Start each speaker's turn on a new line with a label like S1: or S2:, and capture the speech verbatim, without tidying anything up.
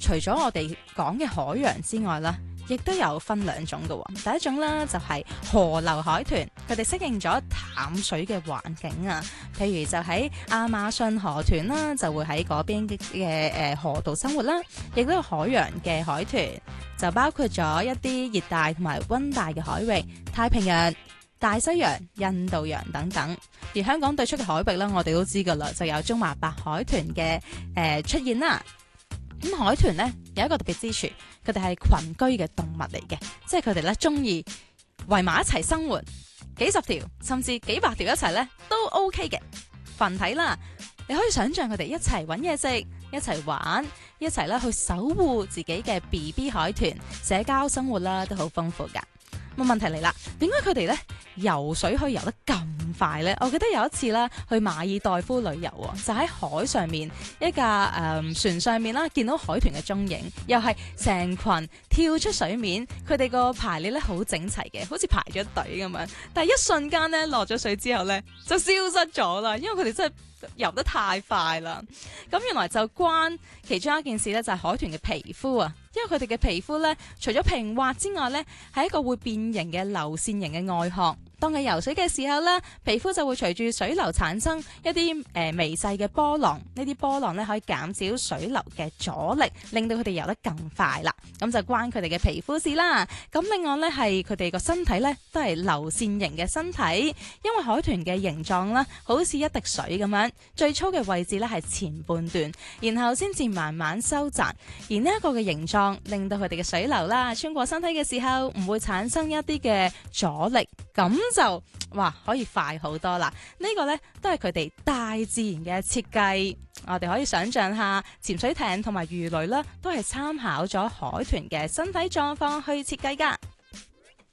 S1: 除咗我哋講嘅海洋之外啦，亦都有分兩種嘅。第一種啦就係河流海豚，佢哋適應咗淡水嘅環境啊，譬如就喺亞馬遜河豚啦，就會喺嗰邊嘅誒河道生活啦。亦都有海洋嘅海豚，就包括咗一啲熱帶同埋溫帶嘅海域，太平洋、大西洋、印度洋等等。而香港對出嘅海域咧，我哋都知噶啦，就有中華白海豚嘅誒、呃、出現啦。咁海豚咧有一個特別之處，佢哋係群居嘅動物嚟嘅，即係佢哋咧中意圍埋一齊生活，幾十條甚至幾百條一齊咧都 OK 嘅群體啦。你可以想象佢哋一齊搵嘢食，一齊玩，一齊咧去守護自己嘅 B B 海豚，社交生活啦都好豐富噶。咁問題嚟啦，點解佢哋咧游水可以游得咁快呢？我記得有一次啦，去馬爾代夫旅遊喎，就喺海上面一架誒、呃、船上面啦，見到海豚嘅蹤影，又係成群跳出水面，佢哋個排列咧好整齊嘅，好似排咗隊咁樣。但係一瞬間咧落咗水之後咧，就消失咗啦，因為佢哋真係游得太快啦。咁原來就關其中一件事咧，就係海豚嘅皮膚啊。因為佢哋嘅皮膚咧，除咗平滑之外咧，係一個會變形嘅流線型嘅外殼。當佢游水嘅時候咧，皮膚就會隨住水流產生一啲誒、呃、微細嘅波浪。呢啲波浪咧可以減少水流嘅阻力，令到佢哋游得更快啦。咁就關佢哋嘅皮膚事啦。咁另外咧係佢哋個身體咧都係流線型嘅身體，因為海豚嘅形狀啦，好似一滴水咁樣。最粗嘅位置咧係前半段，然後先至慢慢收窄。而呢一個嘅形狀令到佢哋嘅水流啦，穿過身體嘅時候唔會產生一啲嘅阻力，咁就哇可以快好多啦。呢個呢都係佢哋大自然嘅設計，我哋可以想象下潛水艇同埋魚雷啦，都係參考咗海豚嘅身體狀況去設計噶。